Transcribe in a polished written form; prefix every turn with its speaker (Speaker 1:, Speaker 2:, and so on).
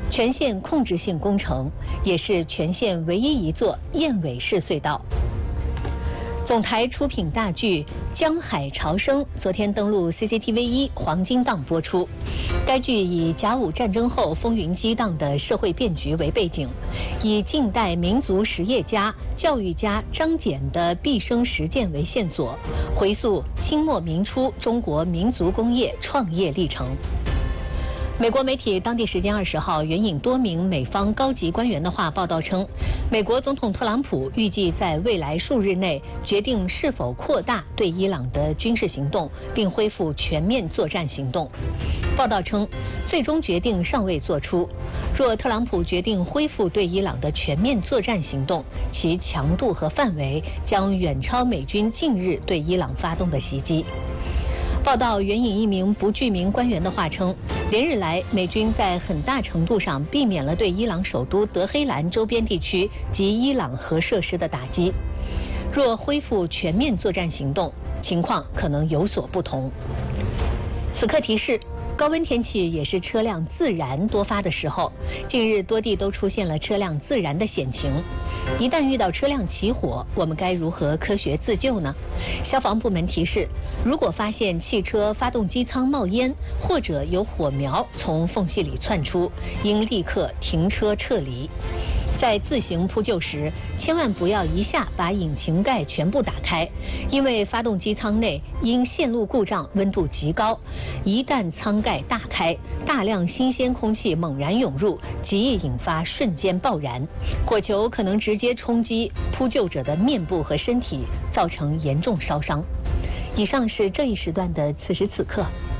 Speaker 1: 全线控制性工程，也是全线唯一一座燕尾式隧道。总台出品大剧《江海潮生》昨天登陆 CCTV1黄金档播出。该剧以甲午战争后风云激荡的社会变局为背景，以近代民族实业家、教育家张謇的毕生实践为线索，回溯清末民初中国民族工业创业历程。美国媒体当地时间20号援引多名美方高级官员的话报道称，美国总统特朗普预计在未来数日内决定是否扩大对伊朗的军事行动，并恢复全面作战行动。报道称，最终决定尚未做出。若特朗普决定恢复对伊朗的全面作战行动，其强度和范围将远超美军近日对伊朗发动的袭击。报道援引一名不具名官员的话称，连日来美军在很大程度上避免了对伊朗首都德黑兰周边地区及伊朗核设施的打击。若恢复全面作战行动，情况可能有所不同。此刻提示，高温天气也是车辆自燃多发的时候，近日多地都出现了车辆自燃的险情。一旦遇到车辆起火，我们该如何科学自救呢？消防部门提示，如果发现汽车发动机舱冒烟，或者有火苗从缝隙里窜出，应立刻停车撤离。在自行扑救时，千万不要一下把引擎盖全部打开，因为发动机舱内因线路故障温度极高，一旦舱盖大开，大量新鲜空气猛然涌入，极易引发瞬间爆燃，火球可能直接冲击扑救者的面部和身体，造成严重烧伤。以上是这一时段的此时此刻。